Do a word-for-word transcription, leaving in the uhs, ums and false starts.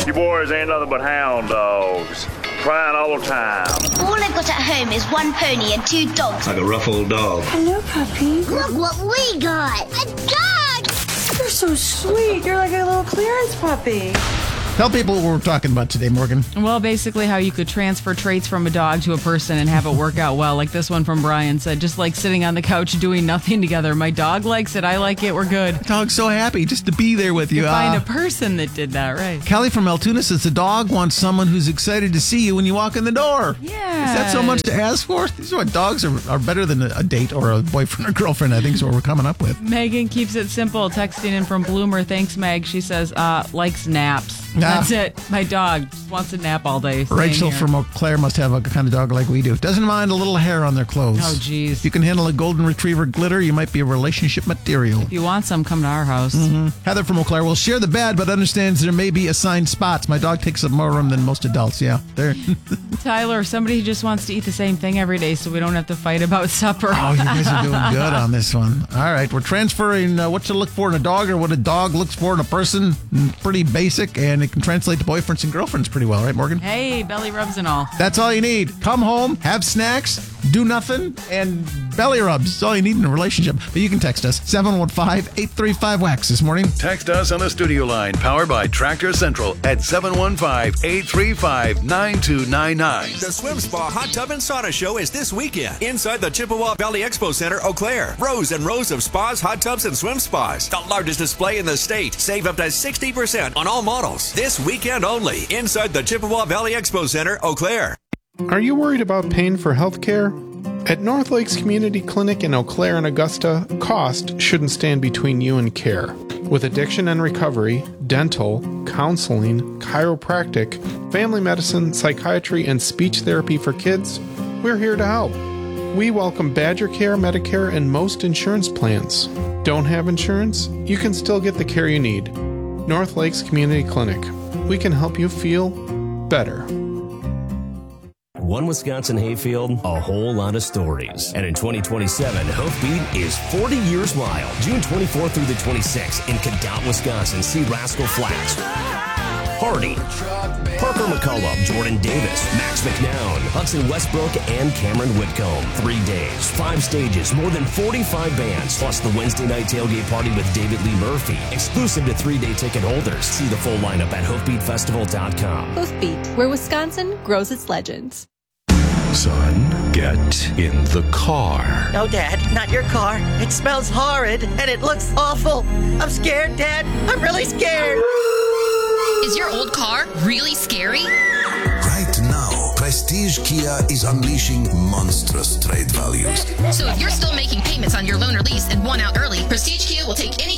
You boys ain't nothing but hound dogs. Crying all the time. All I've got at home is one pony and two dogs. Like a rough old dog. Hello, puppy. Look what we got. A dog! You're so sweet. You're like a little clearance puppy. Tell people what we're talking about today, Morgan. Well, basically how you could transfer traits from a dog to a person and have it work out well. Like this one from Brian said, just like sitting on the couch doing nothing together. My dog likes it. I like it. We're good. Dog's so happy just to be there with you. You find uh, a person that did that, right? Kelly from Altoona says the dog wants someone who's excited to see you when you walk in the door. Yeah. Is that so much to ask for? These are what dogs are, are better than a date or a boyfriend or girlfriend, I think is what we're coming up with. Megan keeps it simple. Texting in from Bloomer. Thanks, Meg. She says, uh, likes naps. That's Ah. it. My dog just wants to nap all day. Staying Rachel here. from Eau Claire must have a kind of dog like we do. Doesn't mind a little hair on their clothes. Oh, geez. If you can handle a golden retriever glitter, you might be a relationship material. If you want some, come to our house. Mm-hmm. Heather from Eau Claire will share the bed, but understands there may be assigned spots. My dog takes up more room than most adults. Yeah, there. Tyler, somebody who just wants to eat the same thing every day so we don't have to fight about supper. Oh, you guys are doing good on this one. All right, we're transferring uh, what to look for in a dog or what a dog looks for in a person. Pretty basic, and it can translate to boyfriends and girlfriends pretty well, right, Morgan? Hey, belly rubs and all. That's all you need. Come home, have snacks, do nothing, and belly rubs. That's all you need in a relationship. But you can text us, seven one five, eight three five, W A X this morning. Text us on the studio line, powered by Tractor Central at seven one five, eight three five, nine two nine nine. The Swim Spa Hot Tub and Sauna Show is this weekend inside the Chippewa Valley Expo Center, Eau Claire. Rows and rows of spas, hot tubs, and swim spas. The largest display in the state. Save up to sixty percent on all models. This weekend only inside the Chippewa Valley Expo Center, Eau Claire. Are you worried about paying for health care? At North Lakes Community Clinic in Eau Claire and Augusta, cost shouldn't stand between you and care. With addiction and recovery, dental, counseling, chiropractic, family medicine, psychiatry, and speech therapy for kids, we're here to help. We welcome Badger Care, Medicare, and most insurance plans. Don't have insurance? You can still get the care you need. North Lakes Community Clinic. We can help you feel better. One Wisconsin hayfield, a whole lot of stories. And in twenty twenty-seven, Hoofbeat is forty years wild. June twenty-fourth through the twenty-sixth in Cadott, Wisconsin. See Rascal Flats, Hardy, Parker McCullough, Jordan Davis, Max McNown, Hudson Westbrook, and Cameron Whitcomb. Three days, five stages, more than forty-five bands, plus the Wednesday night tailgate party with David Lee Murphy. Exclusive to three-day ticket holders. See the full lineup at hoofbeat festival dot com. Hoofbeat, where Wisconsin grows its legends. Son, get in the car. No, Dad, not your car. It smells horrid and it looks awful. I'm scared, Dad. I'm really scared. Is your old car really scary? Right now, Prestige Kia is unleashing monstrous trade values. So if you're still making payments on your loan or lease and want out early, Prestige Kia will take any